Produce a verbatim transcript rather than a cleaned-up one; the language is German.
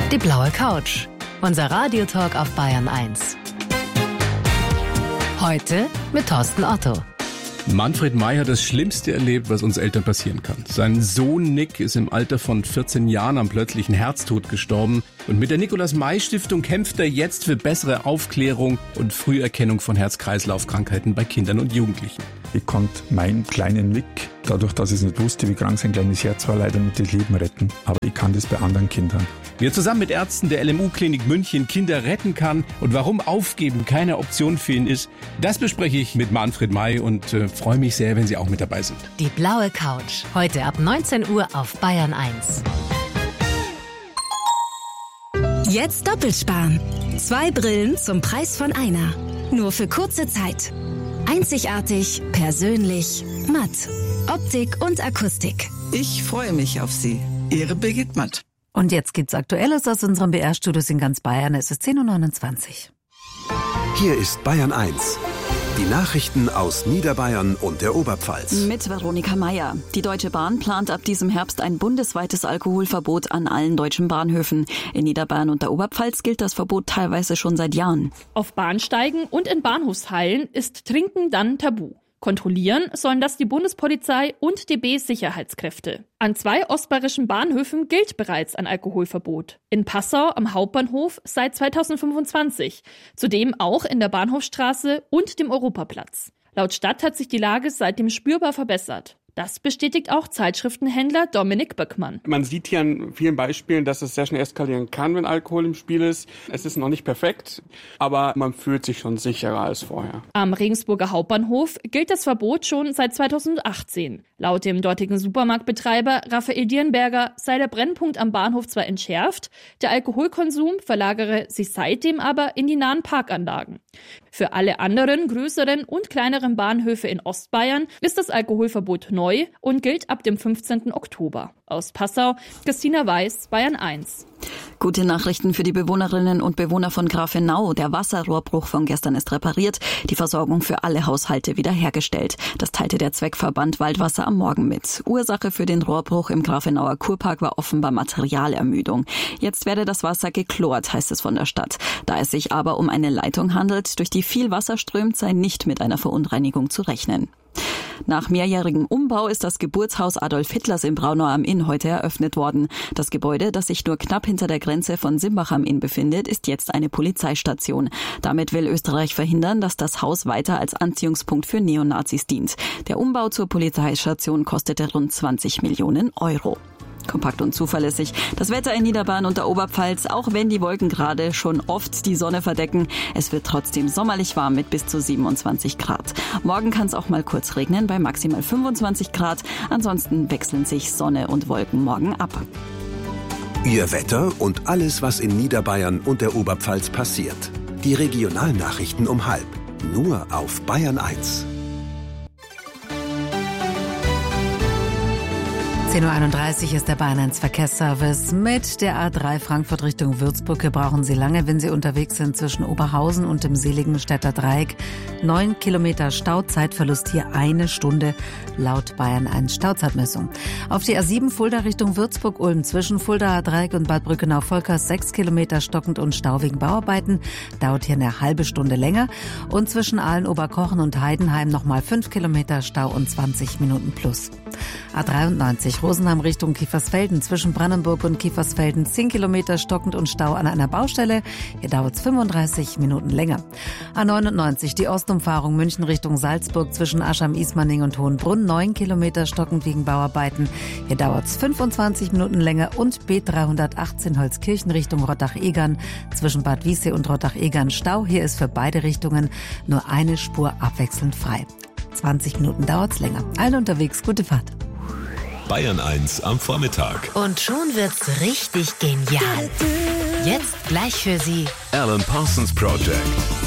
Die blaue Couch. Unser Radiotalk auf Bayern eins. Heute mit Thorsten Otto. Manfred May hat das Schlimmste erlebt, was uns Eltern passieren kann. Sein Sohn Nick ist im Alter von vierzehn Jahren am plötzlichen Herztod gestorben. Und mit der Nikolaus-May-Stiftung kämpft er jetzt für bessere Aufklärung und Früherkennung von Herz-Kreislauf-Krankheiten bei Kindern und Jugendlichen. Ich konnte meinen kleinen Nick, dadurch, dass ich es nicht wusste, wie krank sein kleines Herz war, leider nicht das Leben retten. Aber ich kann das bei anderen Kindern. Wie er zusammen mit Ärzten der L M U-Klinik München Kinder retten kann und warum Aufgeben keine Option für ihn ist, das bespreche ich mit Manfred May und äh, freue mich sehr, wenn Sie auch mit dabei sind. Die blaue Couch. Heute ab neunzehn Uhr auf Bayern eins. Jetzt doppelt sparen. Zwei Brillen zum Preis von einer. Nur für kurze Zeit. Einzigartig, persönlich, matt. Optik und Akustik. Ich freue mich auf Sie. Ihre Birgit Matt. Und jetzt gibt's Aktuelles aus unserem B R-Studios in ganz Bayern. Es ist zehn Uhr neunundzwanzig. Hier ist Bayern eins. Die Nachrichten aus Niederbayern und der Oberpfalz. Mit Veronika Meier. Die Deutsche Bahn plant ab diesem Herbst ein bundesweites Alkoholverbot an allen deutschen Bahnhöfen. In Niederbayern und der Oberpfalz gilt das Verbot teilweise schon seit Jahren. Auf Bahnsteigen und in Bahnhofshallen ist Trinken dann tabu. Kontrollieren sollen das die Bundespolizei und D B-Sicherheitskräfte. An zwei ostbayerischen Bahnhöfen gilt bereits ein Alkoholverbot. In Passau am Hauptbahnhof seit zweitausendfünfundzwanzig. Zudem auch in der Bahnhofstraße und dem Europaplatz. Laut Stadt hat sich die Lage seitdem spürbar verbessert. Das bestätigt auch Zeitschriftenhändler Dominik Böckmann. Man sieht hier an vielen Beispielen, dass es sehr schnell eskalieren kann, wenn Alkohol im Spiel ist. Es ist noch nicht perfekt, aber man fühlt sich schon sicherer als vorher. Am Regensburger Hauptbahnhof gilt das Verbot schon seit zweitausendachtzehn. Laut dem dortigen Supermarktbetreiber Raphael Dierenberger sei der Brennpunkt am Bahnhof zwar entschärft, der Alkoholkonsum verlagere sich seitdem aber in die nahen Parkanlagen. Für alle anderen größeren und kleineren Bahnhöfe in Ostbayern ist das Alkoholverbot neu und gilt ab dem fünfzehnten Oktober. Aus Passau, Christina Weiß, Bayern eins. Gute Nachrichten für die Bewohnerinnen und Bewohner von Grafenau. Der Wasserrohrbruch von gestern ist repariert, die Versorgung für alle Haushalte wiederhergestellt. Das teilte der Zweckverband Waldwasser am Morgen mit. Ursache für den Rohrbruch im Grafenauer Kurpark war offenbar Materialermüdung. Jetzt werde das Wasser geklort, heißt es von der Stadt. Da es sich aber um eine Leitung handelt, durch die viel Wasser strömt, sei nicht mit einer Verunreinigung zu rechnen. Nach mehrjährigem Umbau ist das Geburtshaus Adolf Hitlers in Braunau am Inn heute eröffnet worden. Das Gebäude, das sich nur knapp hinter der Grenze von Simbach am Inn befindet, ist jetzt eine Polizeistation. Damit will Österreich verhindern, dass das Haus weiter als Anziehungspunkt für Neonazis dient. Der Umbau zur Polizeistation kostete rund zwanzig Millionen Euro. Kompakt und zuverlässig. Das Wetter in Niederbayern und der Oberpfalz, auch wenn die Wolken gerade schon oft die Sonne verdecken. Es wird trotzdem sommerlich warm mit bis zu siebenundzwanzig Grad. Morgen kann es auch mal kurz regnen bei maximal fünfundzwanzig Grad. Ansonsten wechseln sich Sonne und Wolken morgen ab. Ihr Wetter und alles, was in Niederbayern und der Oberpfalz passiert. Die Regionalnachrichten um halb. Nur auf Bayern eins. zehn Uhr einunddreißig ist der Bayern eins Verkehrsservice. Mit der A drei Frankfurt Richtung Würzburg brauchen Sie lange, wenn Sie unterwegs sind zwischen Oberhausen und dem Seligenstädter Dreieck. Neun Kilometer Stau, Zeitverlust hier eine Stunde laut Bayern eins Stauzeitmessung. Auf die A sieben Fulda Richtung Würzburg-Ulm zwischen Fulda Dreieck und Bad Brückenau-Volkers sechs Kilometer stockend und Stau wegen Bauarbeiten. Dauert hier eine halbe Stunde länger. Und zwischen Aalen-Oberkochen und Heidenheim nochmal fünf Kilometer Stau und zwanzig Minuten plus. A dreiundneunzig Rosenheim Richtung Kiefersfelden zwischen Brandenburg und Kiefersfelden zehn Kilometer stockend und Stau an einer Baustelle. Hier dauert es fünfunddreißig Minuten länger. A neunundneunzig die Ostumfahrung München Richtung Salzburg zwischen Aschheim-Ismaning und Hohenbrunn neun Kilometer stockend wegen Bauarbeiten. Hier dauert es fünfundzwanzig Minuten länger. Und B dreihundertachtzehn Holzkirchen Richtung Rottach-Egern zwischen Bad Wiessee und Rottach-Egern Stau. Hier ist für beide Richtungen nur eine Spur abwechselnd frei. zwanzig Minuten dauert es länger. Alle unterwegs, gute Fahrt. Bayern eins am Vormittag. Und schon wird's richtig genial. Jetzt gleich für Sie Alan Parsons Project.